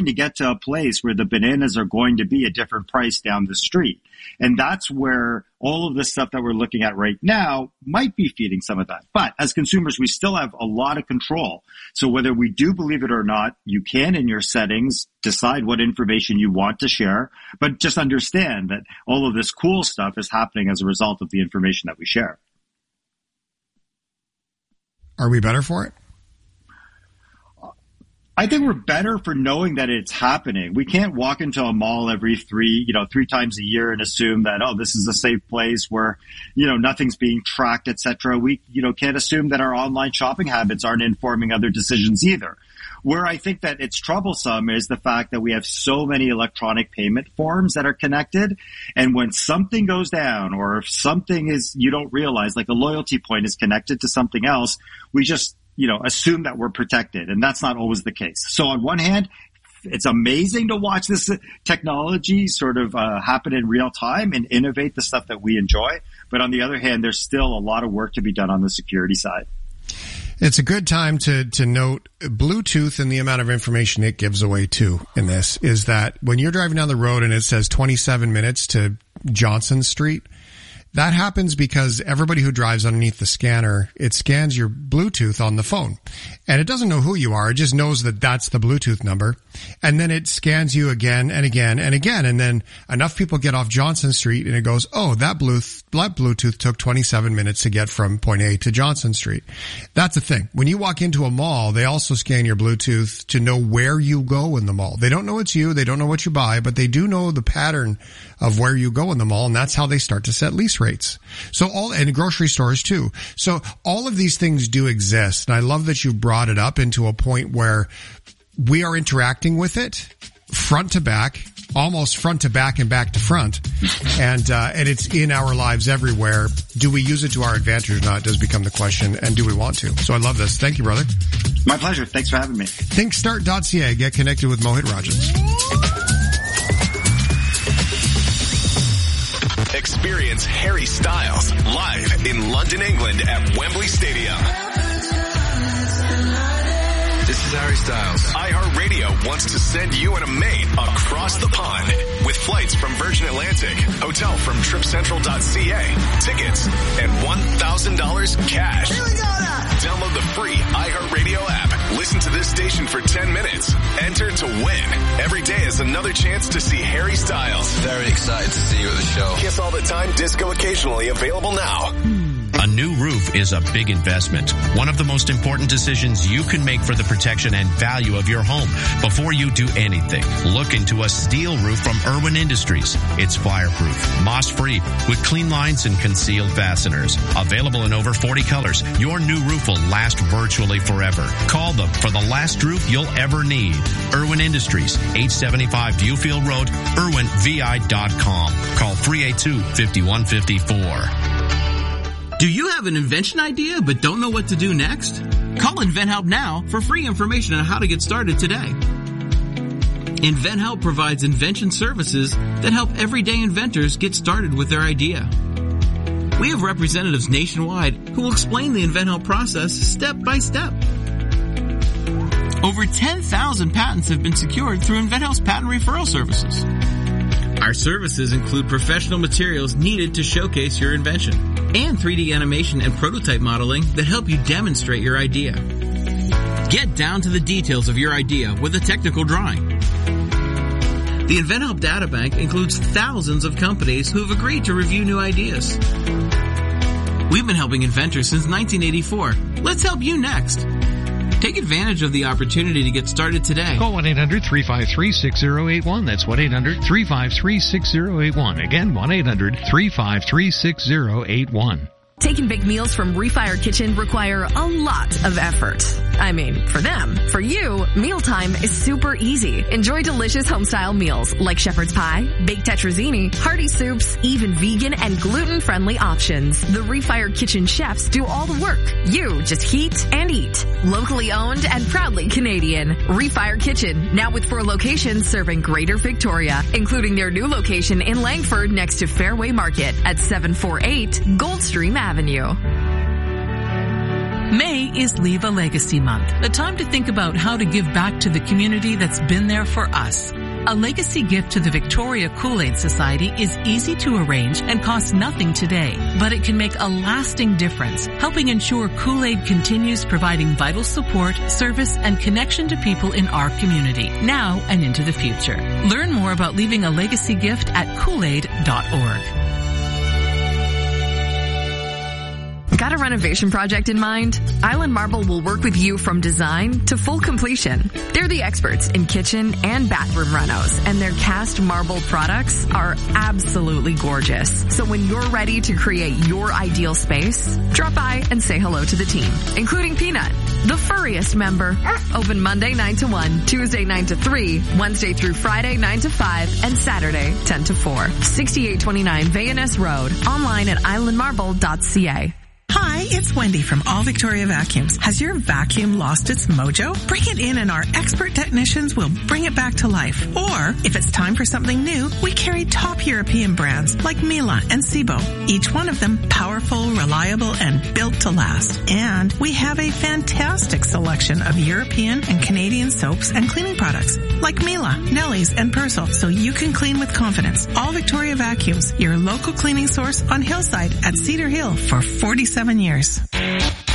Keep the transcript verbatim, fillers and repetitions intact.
going to get to a place where the bananas are going to be a different price down the street. And that's where all of this stuff that we're looking at right now might be feeding some of that. But as consumers, we still have a lot of control. So whether we do believe it or not, you can in your settings decide what information you want to share, but just understand that all of this cool stuff is happening as a result of the information that we share. Are we better for it? I think we're better for knowing that it's happening. We can't walk into a mall every three, you know, three times a year and assume that, oh, this is a safe place where, you know, nothing's being tracked, et cetera. We, you know, can't assume that our online shopping habits aren't informing other decisions either. Where I think that it's troublesome is the fact that we have so many electronic payment forms that are connected. And when something goes down or if something is, you don't realize, like a loyalty point is connected to something else, we just, you know, assume that we're protected. And that's not always the case. So on one hand, it's amazing to watch this technology sort of uh, happen in real time and innovate the stuff that we enjoy. But on the other hand, there's still a lot of work to be done on the security side. It's a good time to, to note Bluetooth and the amount of information it gives away too in this is that when you're driving down the road and it says twenty-seven minutes to Johnson Street, that happens because everybody who drives underneath the scanner, it scans your Bluetooth on the phone. And it doesn't know who you are. It just knows that that's the Bluetooth number. And then it scans you again and again and again. And then enough people get off Johnson Street and it goes, oh, that Bluetooth, that Bluetooth took twenty-seven minutes to get from point A to Johnson Street. That's the thing. When you walk into a mall, they also scan your Bluetooth to know where you go in the mall. They don't know it's you. They don't know what you buy, but they do know the pattern of where you go in the mall. And that's how they start to set lease rates. So all, and grocery stores too. So all of these things do exist. And I love that you've brought it up into a point where we are interacting with it front to back, almost front to back and back to front. And, uh, and it's in our lives everywhere. Do we use it to our advantage or not does become the question. And do we want to? So I love this. Thank you, brother. My pleasure. Thanks for having me. think start dot c a. Get connected with Mohit Rajans. Experience Harry Styles live in London, England at Wembley Stadium. This is Harry Styles. iHeartRadio wants to send you and a mate across the pond with flights from Virgin Atlantic, hotel from trip central dot c a, tickets, and one thousand dollars cash. Here we go now. Download the free iHeartRadio app. Listen to this station for ten minutes. Enter to win. Every day is another chance to see Harry Styles. Very excited to see you at the show. Kiss all the time, disco occasionally, available now. A new roof is a big investment. One of the most important decisions you can make for the protection and value of your home. Before you do anything, look into a steel roof from Irwin Industries. It's fireproof, moss-free, with clean lines and concealed fasteners. Available in over forty colors, your new roof will last virtually forever. Call them for the last roof you'll ever need. Irwin Industries, eight seventy-five Viewfield Road, irwin v i dot com. Call three eight two, five one five four. Do you have an invention idea but don't know what to do next? Call InventHelp now for free information on how to get started today. InventHelp provides invention services that help everyday inventors get started with their idea. We have representatives nationwide who will explain the InventHelp process step by step. Over ten thousand patents have been secured through InventHelp's patent referral services. Our services include professional materials needed to showcase your invention and three D animation and prototype modeling that help you demonstrate your idea. Get down to the details of your idea with a technical drawing. The InventHelp Data Bank includes thousands of companies who have agreed to review new ideas. We've been helping inventors since nineteen eighty-four. Let's help you next. Take advantage of the opportunity to get started today. Call one eight hundred, three five three, six zero eight one. That's one eight hundred, three five three, six zero eight one. Again, one eight hundred, three five three, six zero eight one. Taking big meals from Refire Kitchen require a lot of effort. I mean, for them. For you, mealtime is super easy. Enjoy delicious home-style meals like shepherd's pie, baked tetrazzini, hearty soups, even vegan and gluten-friendly options. The Refire Kitchen chefs do all the work. You just heat and eat. Locally owned and proudly Canadian. Refire Kitchen, now with four locations serving Greater Victoria, including their new location in Langford next to Fairway Market at seven forty-eight Goldstream Avenue. May is Leave a Legacy Month, a time to think about how to give back to the community that's been there for us. A legacy gift to the Victoria Kool-Aid Society is easy to arrange and costs nothing today, but it can make a lasting difference, helping ensure Kool-Aid continues providing vital support, service, and connection to people in our community, now and into the future. Learn more about leaving a legacy gift at kool aid dot org. Got a renovation project in mind? Island Marble will work with you from design to full completion. They're the experts in kitchen and bathroom renos, and their cast marble products are absolutely gorgeous. So when you're ready to create your ideal space, drop by and say hello to the team, including Peanut, the furriest member. Open Monday nine to one, Tuesday nine to three, Wednesday through Friday nine to five, and Saturday ten to four. sixty-eight twenty-nine Vayaness Road. Online at island marble dot c a. Hi, it's Wendy from All Victoria Vacuums. Has your vacuum lost its mojo? Bring it in and our expert technicians will bring it back to life. Or, if it's time for something new, we carry top European brands like Miele and Sebo. Each one of them powerful, reliable, and built to last. And we have a fantastic selection of European and Canadian soaps and cleaning products like Miele, Nellie's, and Persil, so you can clean with confidence. All Victoria Vacuums, your local cleaning source on Hillside at Cedar Hill for forty-seven years.